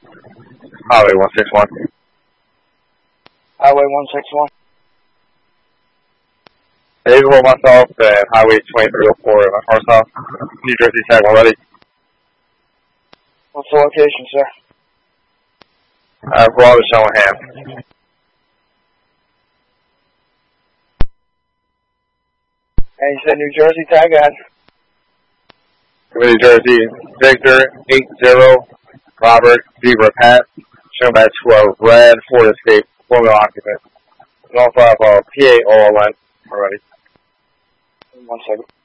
Highway 161. Highway 161. Hazelwood myself and Highway 2304 in my car south. New Jersey tag one ready. What's the location, sir? Broad is showing hand. And you said New Jersey tag ahead. New Jersey, Victor 80 Robert Zebra Pat, shown by 12 red Ford Escape, 4-wheel occupant. We also have PA all line already. 1 second.